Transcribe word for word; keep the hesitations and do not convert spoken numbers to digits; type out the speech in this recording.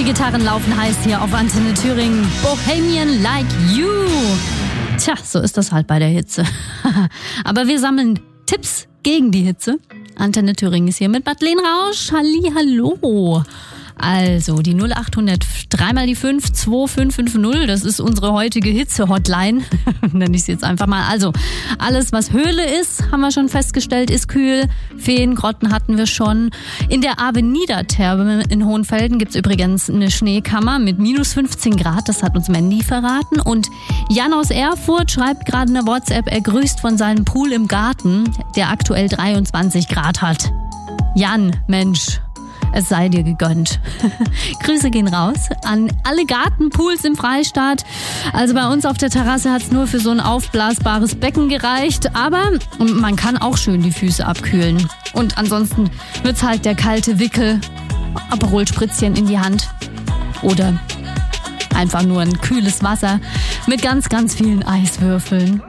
Gitarren laufen heiß hier auf Antenne Thüringen. Bohemian Like You. Tja, so ist das halt bei der Hitze. Aber wir sammeln Tipps gegen die Hitze. Antenne Thüringen ist hier mit Madeleine Rausch. Hallihallo. Also die null achthundert drei mal die fünf zwei fünf fünf null, das ist unsere heutige Hitze-Hotline, nenne ich es jetzt einfach mal. Also alles, was Höhle ist, haben wir schon festgestellt, ist kühl. Feengrotten hatten wir schon. In der Avenida-Therme in Hohenfelden gibt es übrigens eine Schneekammer mit minus fünfzehn Grad, das hat uns Mandy verraten. Und Jan aus Erfurt schreibt gerade eine WhatsApp, er grüßt von seinem Pool im Garten, der aktuell dreiundzwanzig Grad hat. Jan, Mensch, es sei dir gegönnt. Grüße gehen raus an alle Gartenpools im Freistaat. Also bei uns auf der Terrasse hat es nur für so ein aufblasbares Becken gereicht. Aber man kann auch schön die Füße abkühlen. Und ansonsten wird's halt der kalte Wickel, Aperol-Spritzchen in die Hand. Oder einfach nur ein kühles Wasser mit ganz, ganz vielen Eiswürfeln.